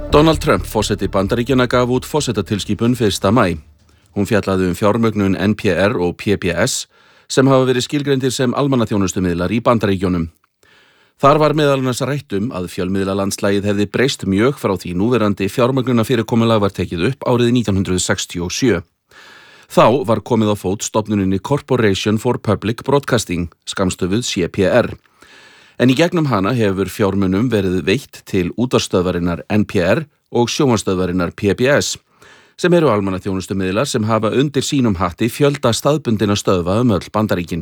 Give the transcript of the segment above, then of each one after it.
Donald Trump, forseti Bandaríkjanna, gaf út forsetatilskipun 1. maí. Hún fjallaði fjármögnun NPR og PBS sem hafa verið skilgreindir sem almannaþjónustumiðlar í Bandaríkjunum. Þar var meðal annars rætt að fjölmiðlalandslagið hefði breyst mjög frá því núverandi fjármögnunarfyrirkomulag var tekið upp árið 1967. Þá var komið á fót stofnuninni Corporation for Public Broadcasting, skammstöfuð CPR. En í gegnum hana hefur fjármunum verið veitt til útvarpsstöðvarinnar NPR og sjónvarpsstöðvarinnar PBS, sem eru almannaþjónustumiðlar sem hafa undir sínum hatti fjölda staðbundinna stöðva öll Bandaríkin.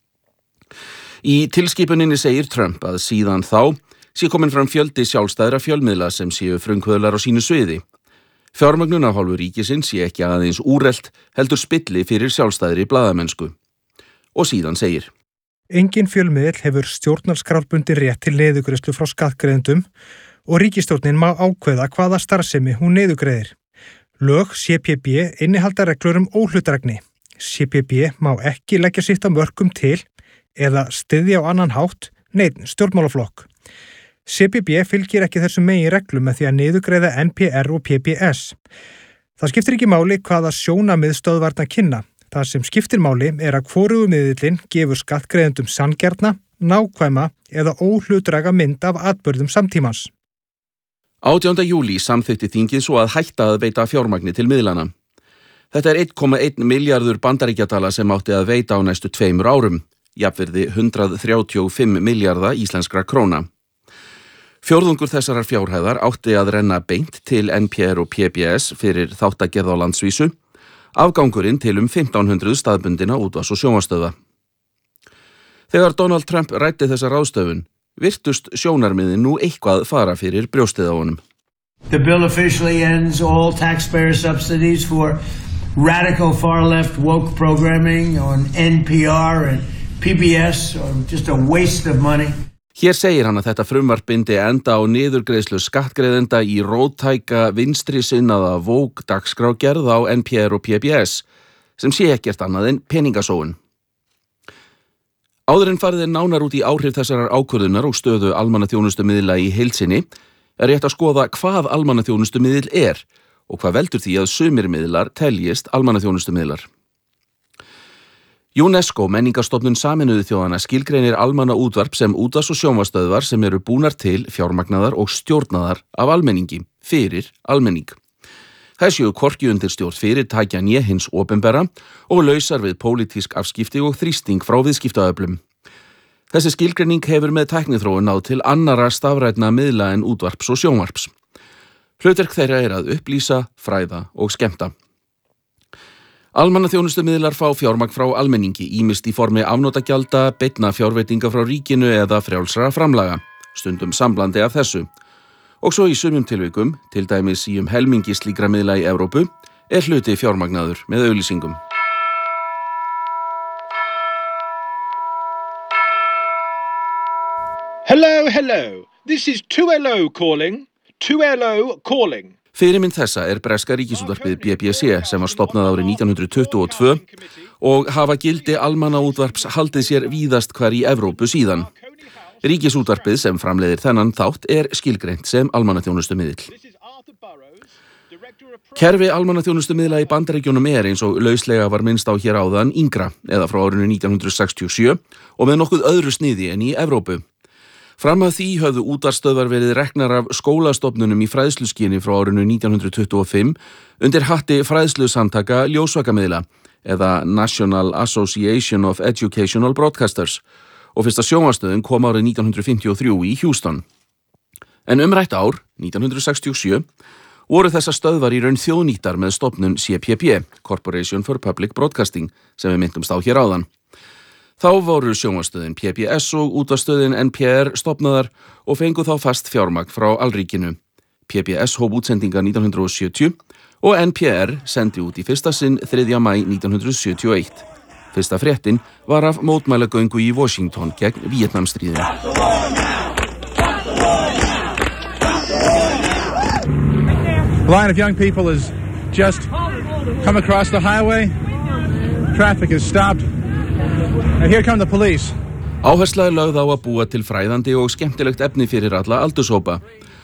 Í tilskipuninni segir Trump að síðan þá sé komin fram fjöldi sjálfstæðra fjölmiðla sem séu frumkvöðlar á sínu sviði. Fjármögnun af hálfu ríkisins sé ekki aðeins úrelt, heldur spilli fyrir sjálfstæðri blaðamennsku. Og síðan segir: Engin fjölmiðill hefur stjórnarskrárbundi rétt til niðurgreiðslu frá skattgreiðendum og ríkisstjórnin má ákveða hvaða starfsemi hún niðurgreiðir. Lög CPB innihalda reglur óhlutdrægni. CPB má ekki leggja sitt á mörkum til eða styðja á annan hátt neinn stjórnmálaflokk. CPB fylgir ekki þessum megin reglum með því að niðurgreiða NPR og PBS. Það skiptir ekki máli hvaða sjónarmið stöðvarnar kynna. Það sem skiptir máli að hvorugu miðillinn gefur skattgreiðendum sanngjarna, nákvæma eða óhlutdræga mynd af atburðum samtímans. 18. júlí samþykkti þingið svo að hætta að veita fjármagni til miðlana. Þetta 1,1 milljarður bandaríkjadala sem átti að veita á næstu 2 árum, jafnvirði 135 milljarða íslenskra króna. Fjórðungur þessarar fjárhæðar átti að renna beint til NPR og PBS fyrir þáttagerð á landsvísu, afgangurinn til 1500 staðbundina útvarps- og sjónvarpsstöðva. Þegar Donald Trump ræddi þessa ráðstöfun, virtust sjónarmiðin nú eitthvað fara fyrir brjóstið á honum. The bill officially ends all taxpayer subsidies for radical far-left woke programming on NPR and PBS, just a waste of money. Hér segir hann að þetta frumvarp bindi enda á niðurgreiðslu skattgreiðenda í róttæka vinstri sinnaða woke dagskrárgerð á NPR og PBS, sem sé ekkert annað en peningasóun. Áður en farið nánar út í áhrif þessarar ákvörðunar og stöðu almannaþjónustumiðla í heild sinni, rétt að skoða hvað almannaþjónustumiðl og hvað veldur því að sumir miðlar teljist almannaþjónustumiðlar. UNESCO, menningarstofnun Sameinuðu þjóðanna, skilgreinir almannaútvarp sem útvarps- og sjónvarpsstöðvar sem eru búnar til, fjármagnaðar og stjórnaðar af almenningi, fyrir almenning. Það séu hvorki undir stjórn fyrirtækja né hins opinbera og lausar við pólitísk afskipti og þrýsting frá viðskiptaöflum. Þessi skilgreining hefur með tækniþróun náð til annarra stafrænna miðla en útvarps og sjónvarps. Hlutverk þeirra að upplýsa, fræða og skemmta. Almannaþjónustumiðlar fá fjármagn frá almenningi, ýmist í formi afnotagjalda, beinna fjárveitinga frá ríkinu eða frjálsra framlaga, stundum samblandi af þessu. Og svo í sumum tilvikum, til dæmis í helmingi slíkra miðla í Evrópu, hluti fjármagnaður með auglýsingum. Hello, this is 2LO calling, 2LO calling. Fyrirmynd þessa breska ríkisútvarpið BBC sem var stofnað árið 1922 og hafa gildi almannaútvarps haldið sér víðast hvar í Evrópu síðan. Ríkisútvarpið sem framleiðir þennan þátt skilgreint sem almannaþjónustumiðill. Kerfi almannaþjónustumiðla í Bandaríkjunum eins og lauslega var minnst á hér áðan yngra eða frá árinu 1967 og með nokkuð öðru sniði en í Evrópu. Fram að því höfðu útvarpsstöðvar verið reknar af skólastofnunum í fræðsluskyni frá árinu 1925 undir hatti fræðslusamtaka ljósvakamiðla eða National Association of Educational Broadcasters og fyrsta sjónvarpsstöðin kom árið 1953 í Houston. En umrætt ár, 1967, voru þessar stöðvar í raun þjóðnýttar með stofnun CPB, Corporation for Public Broadcasting, sem við myndumst á hér áðan. Þá voru sjónvarpsstöðin PBS og útvarpsstöðin NPR stofnaðar og fengu þá fast fjármagn frá alríkinu. PBS hóf útsendingar 1970 og NPR sendi út í fyrsta sinn 3. maí 1971. Fyrsta fréttin var af mótmælagöngu í Washington gegn Víetnamstríðinu. A line of young people has just come across the highway. Traffic is stopped. And here come the police. Áhersla lögð á að búa til fræðandi og skemmtilegt efni fyrir alla aldurshópa